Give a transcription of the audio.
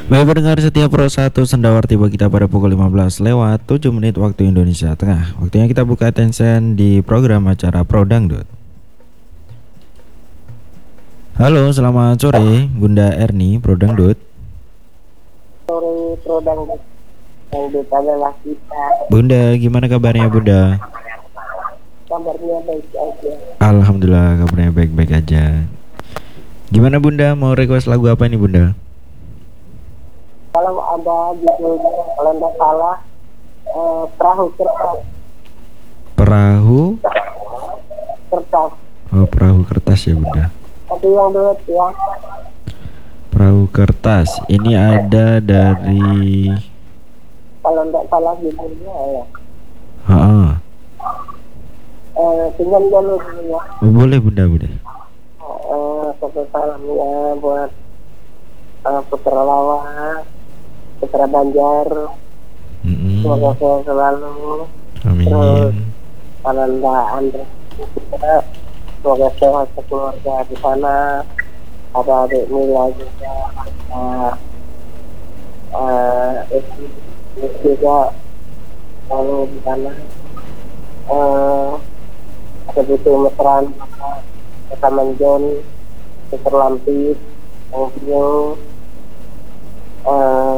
Baik pendengar setiap Pro 1 Sendawar tiba kita pada pukul 15 lewat 7 menit waktu Indonesia Tengah. Waktunya kita buka attention di program acara Pro Dangdut. Halo, selamat sore Bunda Erni, Pro Dangdut. Sore produk yang adalah kita. Bunda, gimana kabarnya Bunda? Kabarnya baik aja. Alhamdulillah kabarnya baik-baik aja. Gimana Bunda, mau request lagu apa nih Bunda? Kalau ada judulnya, kalau tidak salah, perahu kertas. Perahu? Kertas. Oh, perahu kertas ya Bunda. Tapi yang duet ya. Perahu kertas. Ini ada dari Kalau tidak salah judulnya ya. Heeh. Tinggal dulu ya. Oh, boleh Bunda, boleh. Satu salamnya buat Putra Lawas, Putra Banjar. Semoga sehat selalu. Amin. Terus Ananda Andre juga, semoga sehat sekeluarga di sana. Ada adik Mila juga, juga lalu di sana. Ada butuh mesran Taman John, Super Lampis, Tokyo,